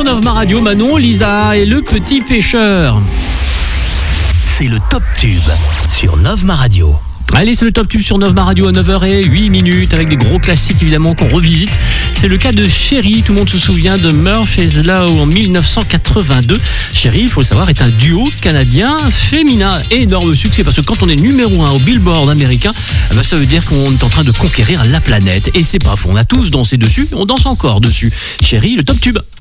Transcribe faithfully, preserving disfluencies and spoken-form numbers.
sur Nova Radio, Manon, Lisa et le petit pêcheur. C'est le Top Tube sur Nova Radio. Allez, c'est le Top Tube sur Nova Radio à neuf heures zéro huit minutes avec des gros classiques évidemment qu'on revisite. C'est le cas de Chéri. Tout le monde se souvient de Murphy's Law en dix-neuf cent quatre-vingt-deux. Chéri, il faut le savoir, est un duo canadien féminin. Énorme succès parce que quand on est numéro un au Billboard américain, eh ben ça veut dire qu'on est en train de conquérir la planète. Et c'est pas faux. On a tous dansé dessus, on danse encore dessus. Chéri, le Top Tube.